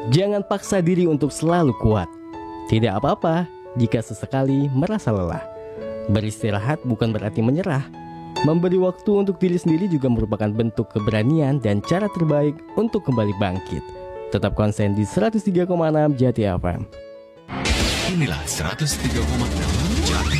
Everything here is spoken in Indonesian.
Jangan paksa diri untuk selalu kuat. Tidak apa-apa jika sesekali merasa lelah. Beristirahat bukan berarti menyerah. Memberi waktu untuk diri sendiri juga merupakan bentuk keberanian dan cara terbaik untuk kembali bangkit. Tetap konsen di 103,6 Jati FM. Inilah 103,6 Jati